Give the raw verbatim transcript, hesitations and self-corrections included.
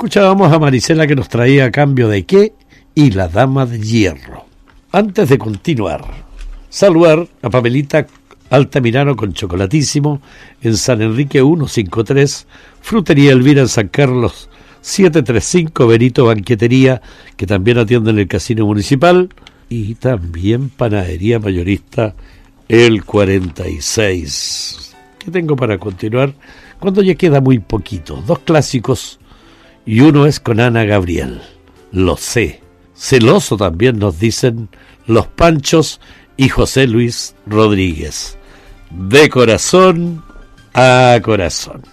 escuchábamos a Marisela que nos traía a cambio de qué y la dama de hierro. Antes de continuar, saludar a Pamelita Altamirano con chocolatísimo en San Enrique ciento cincuenta y tres, Frutería Elvira en San Carlos setecientos treinta y cinco, Benito Banquetería, que también atiende en el Casino Municipal, y también Panadería Mayorista el cuarenta y seis. ¿Qué tengo para continuar? Cuando ya queda muy poquito, dos clásicos, y uno es con Ana Gabriel, Lo sé. Celoso también nos dicen Los Panchos y José Luis Rodríguez. De corazón a corazón.